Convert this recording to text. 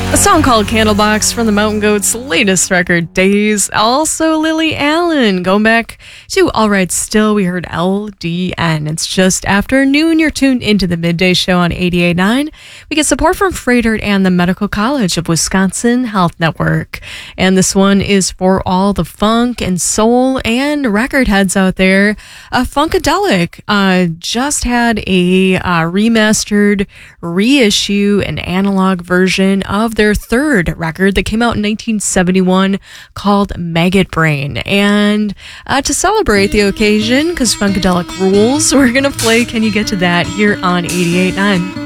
A song called Candlebox from the Mountain Goats' latest record, Days. Also, Lily Allen. Going back to All Right Still, we heard LDN. It's just after noon. You're tuned into the Midday Show on 88.9. We get support from Freighter and the Medical College of Wisconsin Health Network. And this one is for all the funk and soul and record heads out there. Funkadelic just had a remastered reissue, an analog version of their third record that came out in 1971 called Maggot Brain. And to celebrate the occasion, because Funkadelic rules, we're going to play Can You Get to That here on 88.9.